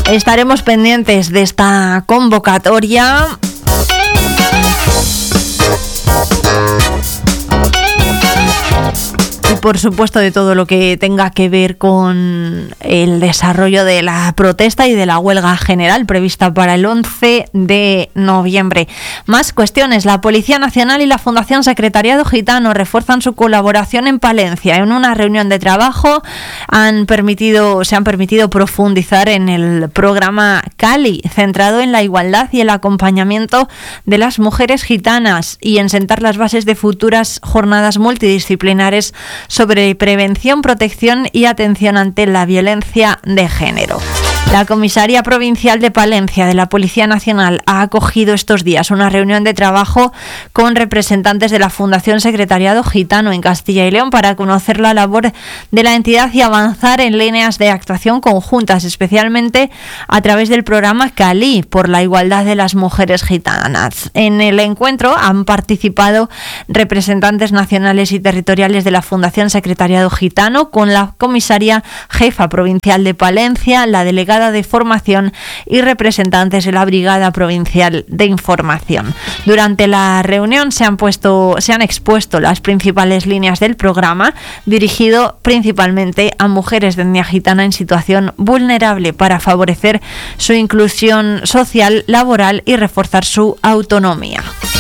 Estaremos pendientes de esta convocatoria. Y por supuesto de todo lo que tenga que ver con el desarrollo de la protesta y de la huelga general prevista para el 11 de noviembre. Más cuestiones. La Policía Nacional y la Fundación Secretariado Gitano refuerzan su colaboración en Palencia. En una reunión de trabajo se han permitido profundizar en el programa Cali, centrado en la igualdad y el acompañamiento de las mujeres gitanas, y en sentar las bases de futuras jornadas multidisciplinares sobre prevención, protección y atención ante la violencia de género. La Comisaría Provincial de Palencia de la Policía Nacional ha acogido estos días una reunión de trabajo con representantes de la Fundación Secretariado Gitano en Castilla y León para conocer la labor de la entidad y avanzar en líneas de actuación conjuntas, especialmente a través del programa Cali por la igualdad de las mujeres gitanas. En el encuentro han participado representantes nacionales y territoriales de la Fundación Secretariado Gitano con la Comisaria Jefa Provincial de Palencia, la delegada de formación y representantes de la Brigada Provincial de Información. Durante la reunión se han expuesto las principales líneas del programa, dirigido principalmente a mujeres de etnia gitana en situación vulnerable para favorecer su inclusión social, laboral y reforzar su autonomía.